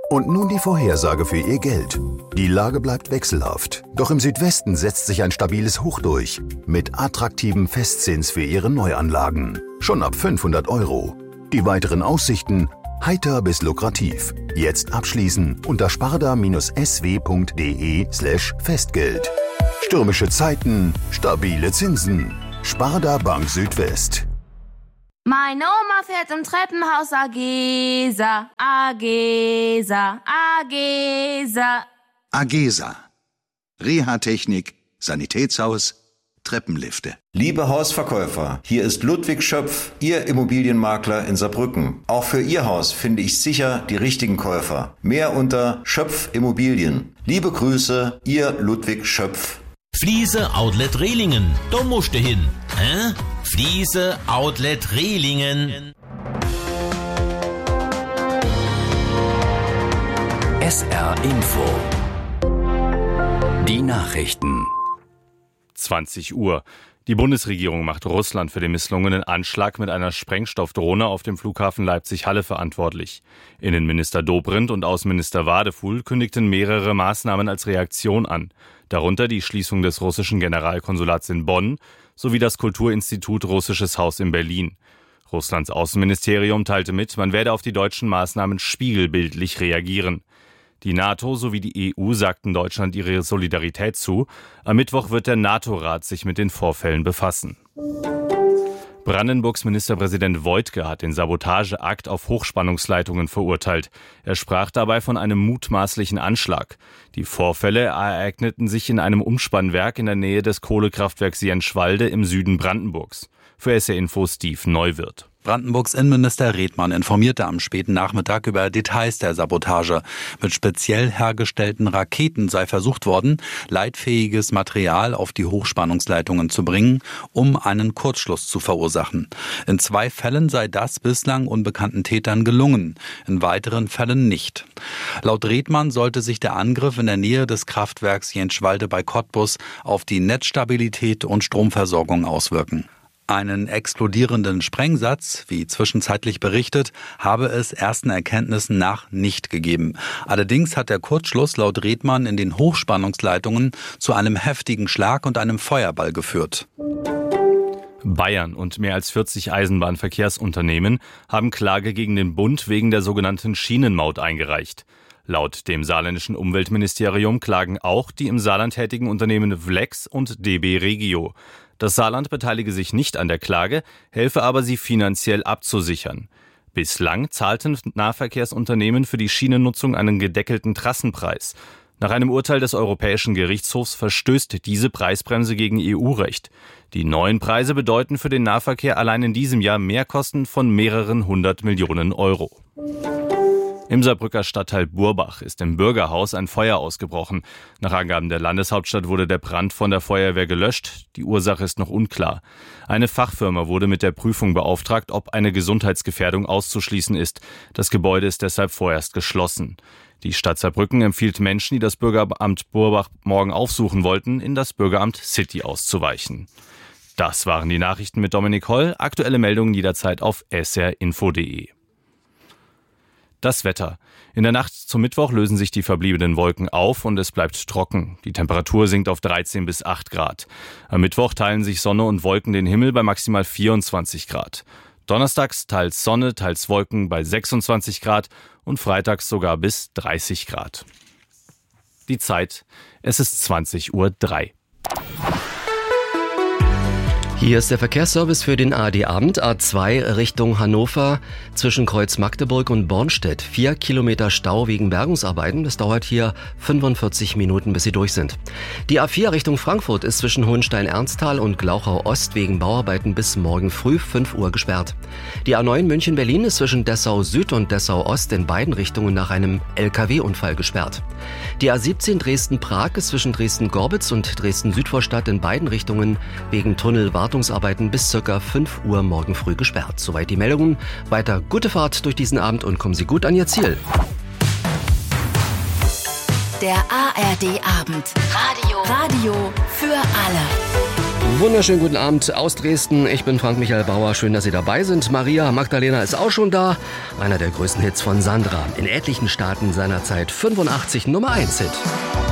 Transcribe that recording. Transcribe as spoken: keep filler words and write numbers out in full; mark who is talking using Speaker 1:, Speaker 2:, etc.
Speaker 1: Und nun die Vorhersage für Ihr Geld. Die Lage bleibt wechselhaft. Doch im Südwesten setzt sich ein stabiles Hoch durch. Mit attraktivem Festzins für Ihre Neuanlagen. Schon ab fünfhundert Euro. Die weiteren Aussichten heiter bis lukrativ. Jetzt abschließen unter sparda-sw.de slash Festgeld. Stürmische Zeiten, stabile Zinsen. Sparda Bank Südwest.
Speaker 2: Meine Oma fährt im Treppenhaus Agesa, Agesa, Agesa.
Speaker 3: Agesa. Reha-Technik, Sanitätshaus, Treppenlifte.
Speaker 4: Liebe Hausverkäufer, hier ist Ludwig Schöpf, Ihr Immobilienmakler in Saarbrücken. Auch für Ihr Haus finde ich sicher die richtigen Käufer. Mehr unter Schöpf Immobilien. Liebe Grüße, Ihr Ludwig Schöpf.
Speaker 5: Fliese Outlet Rehlingen, da musst du hin. Hä? Fliese Outlet Rehlingen.
Speaker 6: S R Info. Die Nachrichten.
Speaker 7: zwanzig Uhr. Die Bundesregierung macht Russland für den misslungenen Anschlag mit einer Sprengstoffdrohne auf dem Flughafen Leipzig-Halle verantwortlich. Innenminister Dobrindt und Außenminister Wadefuhl kündigten mehrere Maßnahmen als Reaktion an. Darunter die Schließung des russischen Generalkonsulats in Bonn sowie das Kulturinstitut Russisches Haus in Berlin. Russlands Außenministerium teilte mit, man werde auf die deutschen Maßnahmen spiegelbildlich reagieren. Die NATO sowie die E U sagten Deutschland ihre Solidarität zu. Am Mittwoch wird der NATO-Rat sich mit den Vorfällen befassen. Brandenburgs Ministerpräsident Woidke hat den Sabotageakt auf Hochspannungsleitungen verurteilt. Er sprach dabei von einem mutmaßlichen Anschlag. Die Vorfälle ereigneten sich in einem Umspannwerk in der Nähe des Kohlekraftwerks Jenschwalde im Süden Brandenburgs. Für S R Info Steve Neuwirth.
Speaker 8: Brandenburgs Innenminister Redmann informierte am späten Nachmittag über Details der Sabotage. Mit speziell hergestellten Raketen sei versucht worden, leitfähiges Material auf die Hochspannungsleitungen zu bringen, um einen Kurzschluss zu verursachen. In zwei Fällen sei das bislang unbekannten Tätern gelungen, in weiteren Fällen nicht. Laut Redmann sollte sich der Angriff in der Nähe des Kraftwerks Jenschwalde bei Cottbus auf die Netzstabilität und Stromversorgung auswirken. Einen explodierenden Sprengsatz, wie zwischenzeitlich berichtet, habe es ersten Erkenntnissen nach nicht gegeben. Allerdings hat der Kurzschluss laut Redmann in den Hochspannungsleitungen zu einem heftigen Schlag und einem Feuerball geführt.
Speaker 7: Bayern und mehr als vierzig Eisenbahnverkehrsunternehmen haben Klage gegen den Bund wegen der sogenannten Schienenmaut eingereicht. Laut dem saarländischen Umweltministerium klagen auch die im Saarland tätigen Unternehmen Vlex und D B Regio. Das Saarland beteilige sich nicht an der Klage, helfe aber, sie finanziell abzusichern. Bislang zahlten Nahverkehrsunternehmen für die Schienennutzung einen gedeckelten Trassenpreis. Nach einem Urteil des Europäischen Gerichtshofs verstößt diese Preisbremse gegen E U-Recht. Die neuen Preise bedeuten für den Nahverkehr allein in diesem Jahr Mehrkosten von mehreren hundert Millionen Euro. Im Saarbrücker Stadtteil Burbach ist im Bürgerhaus ein Feuer ausgebrochen. Nach Angaben der Landeshauptstadt wurde der Brand von der Feuerwehr gelöscht. Die Ursache ist noch unklar. Eine Fachfirma wurde mit der Prüfung beauftragt, ob eine Gesundheitsgefährdung auszuschließen ist. Das Gebäude ist deshalb vorerst geschlossen. Die Stadt Saarbrücken empfiehlt Menschen, die das Bürgeramt Burbach morgen aufsuchen wollten, in das Bürgeramt City auszuweichen. Das waren die Nachrichten mit Dominik Holl. Aktuelle Meldungen jederzeit auf s r info punkt d e. Das Wetter. In der Nacht zum Mittwoch lösen sich die verbliebenen Wolken auf und es bleibt trocken. Die Temperatur sinkt auf dreizehn bis acht Grad. Am Mittwoch teilen sich Sonne und Wolken den Himmel bei maximal vierundzwanzig Grad. Donnerstags teils Sonne, teils Wolken bei sechsundzwanzig Grad und freitags sogar bis dreißig Grad. Die Zeit, es ist zwanzig Uhr drei.
Speaker 9: Hier ist der Verkehrsservice für den A R D-Abend. A zwei Richtung Hannover zwischen Kreuz Magdeburg und Bornstedt. Vier Kilometer Stau wegen Bergungsarbeiten. Das dauert hier fünfundvierzig Minuten, bis sie durch sind. Die A vier Richtung Frankfurt ist zwischen Hohenstein-Ernsthal und Glauchau-Ost wegen Bauarbeiten bis morgen früh fünf Uhr gesperrt. Die A neun München-Berlin ist zwischen Dessau Süd und Dessau Ost in beiden Richtungen nach einem L K W-Unfall gesperrt. Die A siebzehn Dresden-Prag ist zwischen Dresden-Gorbitz und Dresden-Südvorstadt in beiden Richtungen wegen Tunnelwartungsarbeiten bis ca. fünf Uhr morgen früh gesperrt. Soweit die Meldungen. Weiter gute Fahrt durch diesen Abend und kommen Sie gut an Ihr Ziel.
Speaker 10: Der A R D-Abend. Radio. Radio für alle.
Speaker 9: Wunderschönen guten Abend aus Dresden. Ich bin Frank-Michael Bauer. Schön, dass Sie dabei sind. Maria Magdalena ist auch schon da. Einer der größten Hits von Sandra. In etlichen Staaten seiner Zeit fünfundachtzig Nummer eins Hit.